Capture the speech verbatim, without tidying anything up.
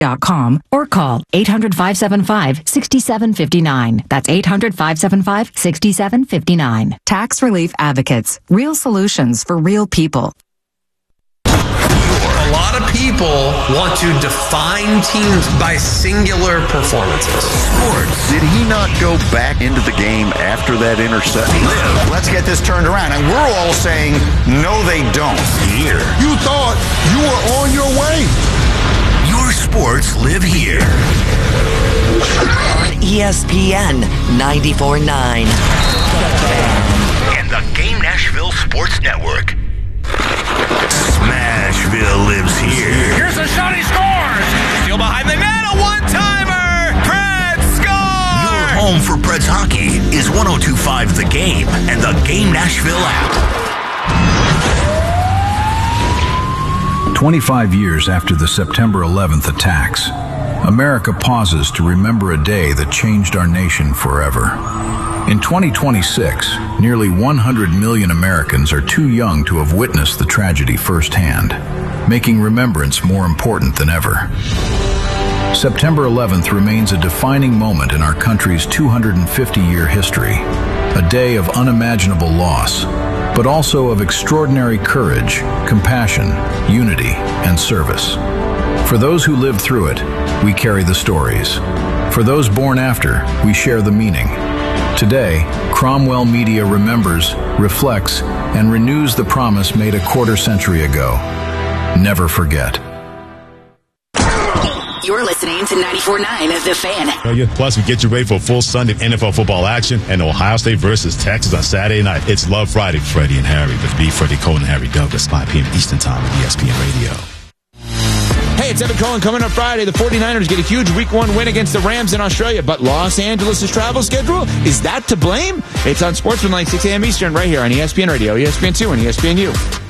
dot com or call eight hundred, five seven five, six seven five nine. That's eight hundred, five seven five, six seven five nine. Tax Relief Advocates. Real solutions for real people. A lot of people want to define teams by singular performances. Sports. Did he not go back into the game after that interception? Live. Let's get this turned around. And we're all saying, no, they don't. Here. You thought you were on your way. Your sports live here. On E S P N ninety-four point nine. And the Game Nashville Sports Network. Smashville lives here. Here's a shot, he scores! Steal behind the net, a one-timer! Preds score! Your home for Preds hockey is one oh two point five The Game and the Game Nashville app. twenty-five years after the September eleventh attacks, America pauses to remember a day that changed our nation forever. In twenty twenty-six, nearly one hundred million Americans are too young to have witnessed the tragedy firsthand, making remembrance more important than ever. September eleventh remains a defining moment in our country's two hundred fifty year history, a day of unimaginable loss, but also of extraordinary courage, compassion, unity, and service. For those who lived through it, we carry the stories. For those born after, we share the meaning. Today, Cromwell Media remembers, reflects, and renews the promise made a quarter century ago. Never forget. You're listening to ninety-four point nine The Fan. Plus, we get you ready for full Sunday N F L football action and Ohio State versus Texas on Saturday night. It's Love Friday, Freddie and Harry with me, Freddie Cole and Harry Douglas, five p.m. Eastern Time on E S P N Radio. Hey, it's Evan Cohen coming up Friday. The 49ers get a huge week one win against the Rams in Australia, but Los Angeles' travel schedule, is that to blame? It's on Sportsmanlike, six a.m. Eastern, right here on E S P N Radio, E S P N two, and E S P N U.